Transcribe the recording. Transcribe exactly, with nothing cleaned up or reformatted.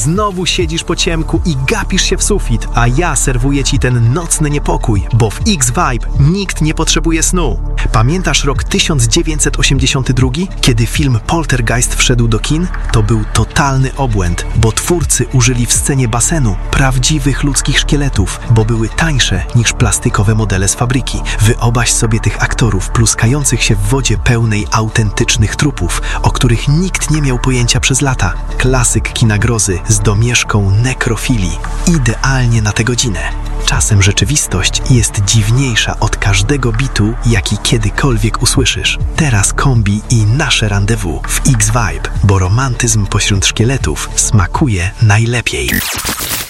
Znowu siedzisz po ciemku i gapisz się w sufit, a ja serwuję ci ten nocny niepokój, bo w X-Vibe nikt nie potrzebuje snu. Pamiętasz rok tysiąc dziewięćset osiemdziesiąty drugi? Kiedy film Poltergeist wszedł do kin? To był totalny obłęd, bo twórcy użyli w scenie basenu prawdziwych ludzkich szkieletów, bo były tańsze niż plastikowe modele z fabryki. Wyobraź sobie tych aktorów pluskających się w wodzie pełnej autentycznych trupów, o których nikt nie miał pojęcia przez lata. Klasyk kina grozy z domieszką nekrofilii. Idealnie na tę godzinę. Czasem rzeczywistość jest dziwniejsza od każdego bitu, jaki kiedykolwiek usłyszysz. Teraz kombi i nasze rendezvous w X-Vibe, bo romantyzm pośród szkieletów smakuje najlepiej.